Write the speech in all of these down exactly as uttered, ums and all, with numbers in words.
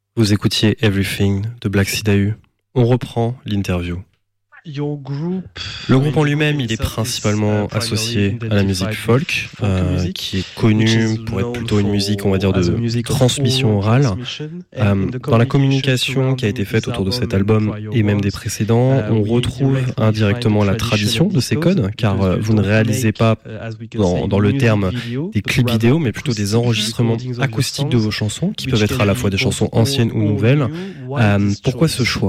Vous écoutiez Everything de Black Sidahu. On reprend l'interview. Le groupe en lui-même, il est principalement associé à la musique folk, euh, qui est connue pour être plutôt une musique, on va dire, de transmission orale. Euh, dans la communication qui a été faite autour de cet album et même des précédents, on retrouve indirectement la tradition de ces codes, car euh, vous ne réalisez pas dans, dans le terme des clips vidéo, mais plutôt des enregistrements acoustiques de vos chansons, qui peuvent être à la fois des chansons anciennes ou nouvelles. Euh, pourquoi ce choix ?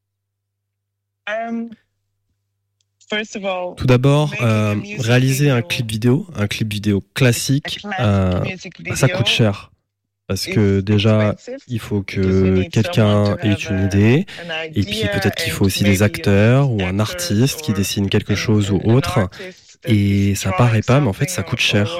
Tout d'abord, euh, réaliser un clip vidéo, un clip vidéo classique, euh, ça coûte cher. Parce que déjà, il faut que quelqu'un ait une idée, et puis peut-être qu'il faut aussi des acteurs ou un artiste qui dessine quelque chose ou autre. Et ça paraît pas, mais en fait, ça coûte cher.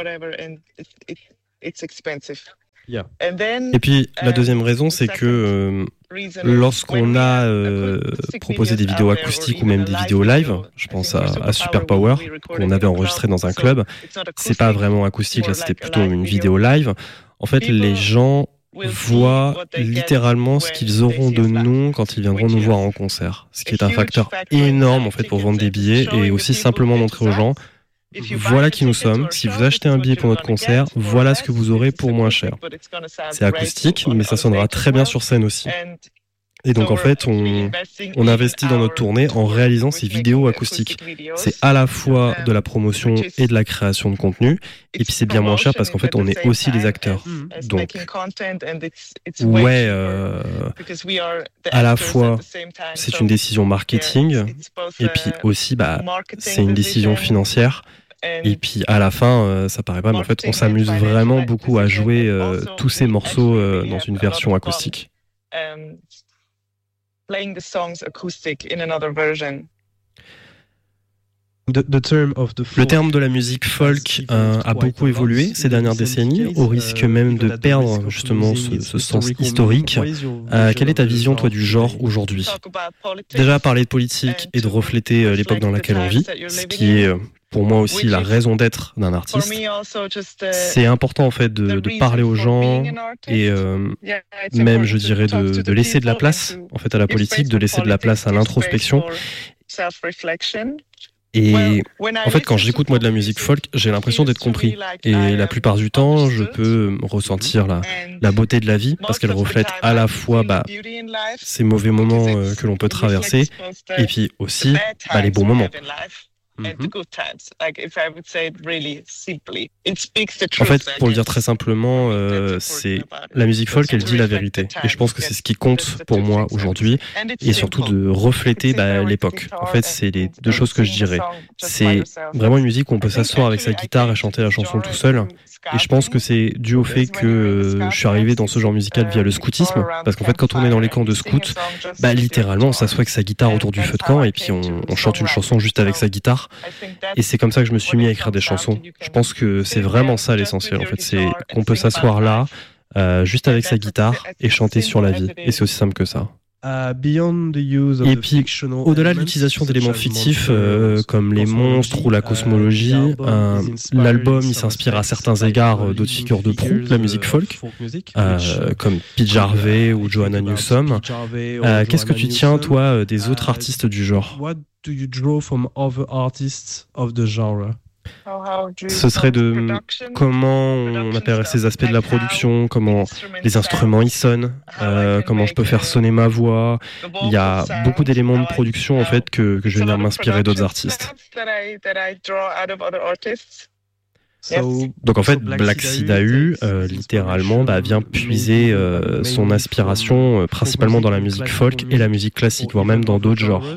Et puis, la deuxième raison, c'est que euh, lorsqu'on a euh, proposé des vidéos acoustiques ou même des vidéos live, je pense à, à Super Power, qu'on avait enregistré dans un club, c'est pas vraiment acoustique, là c'était plutôt une vidéo live. En fait, les gens voient littéralement ce qu'ils auront de nous quand ils viendront nous voir en concert, ce qui est un facteur énorme en fait pour vendre des billets et aussi simplement montrer aux gens: voilà qui nous sommes, si vous achetez un billet pour notre concert, voilà ce que vous aurez pour moins cher. C'est acoustique, mais ça sonnera très bien sur scène aussi. Et donc en fait, on, on investit dans notre tournée en réalisant ces vidéos acoustiques. C'est à la fois de la promotion et de la création de contenu, et puis c'est bien moins cher parce qu'en fait, on est aussi les acteurs. Donc, ouais, euh, à la fois, c'est une décision marketing, et puis aussi, bah, c'est une décision financière. Et puis à la fin, euh, ça paraît pas, mais en fait, on s'amuse vraiment beaucoup à jouer euh, tous ces morceaux euh, dans une version acoustique. Playing the songs acoustic in another version. The, the term of the Le terme de la musique folk euh, a beaucoup évolué ces dernières décennies, au risque même de perdre justement ce, ce sens historique. Euh, quelle est ta vision, toi, du genre aujourd'hui ? Déjà, parler de politique et de refléter euh, l'époque dans laquelle on vit, ce qui est... Euh, pour moi aussi la raison d'être d'un artiste. C'est important en fait de, de parler aux gens et euh, même je dirais de, de laisser de la place en fait à la politique, de laisser de la place à l'introspection. Et en fait, quand j'écoute moi de la musique folk, j'ai l'impression d'être compris. Et la plupart du temps, je peux ressentir la, la beauté de la vie parce qu'elle reflète à la fois bah, ces mauvais moments euh, que l'on peut traverser et puis aussi bah, les bons moments. Mm-hmm. En fait, pour le dire très simplement, euh, c'est la musique folk, elle dit la vérité. Et je pense que c'est ce qui compte pour moi aujourd'hui, et surtout de refléter bah, l'époque. En fait, c'est les deux choses que je dirais. C'est vraiment une musique où on peut s'asseoir avec sa guitare et chanter la chanson tout seul. Et je pense que c'est dû au fait que euh, je suis arrivé dans ce genre musical via le scoutisme, parce qu'en fait, quand on est dans les camps de scouts, bah littéralement, on s'assoit avec sa guitare autour du feu de camp et puis on, on chante une chanson juste avec sa guitare. Et c'est comme ça que je me suis mis à écrire des chansons. Je pense que c'est vraiment ça l'essentiel. En fait, c'est qu'on peut s'asseoir là, euh, juste avec sa guitare et chanter sur la vie. Et c'est aussi simple que ça. Et puis, au-delà de l'utilisation d'éléments fictifs euh, comme les monstres ou la cosmologie, euh, l'album il s'inspire à certains égards d'autres figures de proue de la musique folk, euh, comme Pete Harvey ou Joanna Newsom. Euh, qu'est-ce que tu tiens, toi, des autres artistes du genre ? Ce serait de comment on appellerait ces aspects de la production, comment les instruments y sonnent, euh, comment je peux faire sonner ma voix. Il y a beaucoup d'éléments de production en fait que, que je vais venir m'inspirer d'autres artistes. Donc en fait, Black Sidahu, euh, littéralement, bah, vient puiser euh, son inspiration euh, principalement dans la musique folk et la musique classique, voire même dans d'autres genres.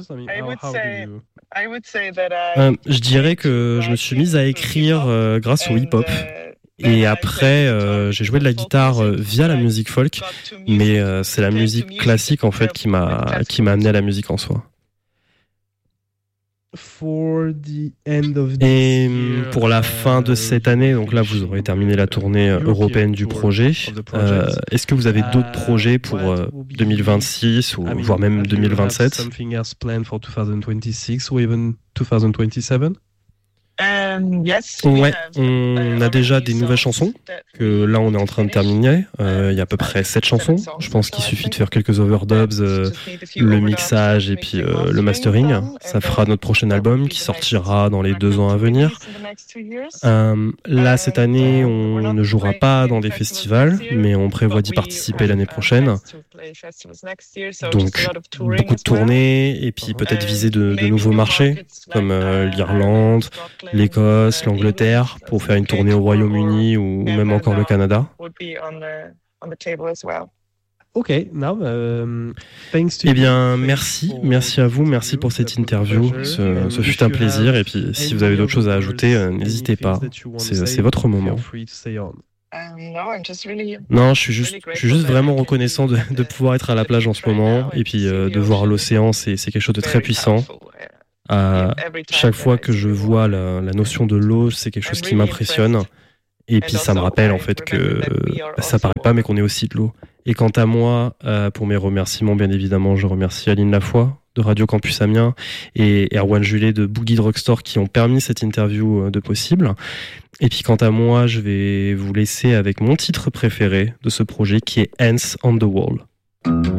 Euh, je dirais que je me suis mise à écrire euh, grâce au hip-hop. Et après, euh, j'ai joué de la guitare euh, via la musique folk, mais euh, c'est la musique classique en fait qui m'a qui m'a amené à la musique en soi. Et pour la fin de cette année, donc là vous aurez terminé la tournée européenne du projet, euh, est-ce que vous avez d'autres projets pour euh, deux mille vingt-six ou voire même deux mille vingt-sept ? Um, yes, ouais, on a déjà des nouvelles chansons que là on est en train de terminer. Euh, il y a à peu près sept chansons. Je pense qu'il suffit de faire quelques overdubs, euh, le mixage et puis euh, le mastering. Ça fera notre prochain album qui sortira dans les deux ans à venir. Euh, là cette année on ne jouera pas dans des festivals, mais on prévoit d'y participer l'année prochaine. Donc beaucoup de tournées et puis peut-être viser de, de nouveaux marchés comme euh, l'Irlande, l'Écosse, l'Angleterre, pour faire une tournée au Royaume-Uni ou même encore le Canada. Ok, now, um, thanks to eh bien, merci, merci à vous, merci pour cette interview. Ce, ce fut un plaisir. Et puis, si vous avez d'autres choses à ajouter, euh, n'hésitez pas. C'est, c'est votre moment. Non, je suis juste, je suis juste vraiment reconnaissant de, de pouvoir être à la plage en ce moment et puis euh, de voir l'océan. C'est, c'est quelque chose de très puissant. À chaque fois que je vois la, la notion de l'eau, c'est quelque chose qui m'impressionne. Et puis ça me rappelle en fait que ça paraît pas, mais qu'on est aussi de l'eau. Et quant à moi, euh, pour mes remerciements, bien évidemment, je remercie Aline Lafoy de Radio Campus Amiens et Erwan Julet de Boogie Drugstore qui ont permis cette interview de possible. Et puis quant à moi, je vais vous laisser avec mon titre préféré de ce projet qui est Hands on the Wall.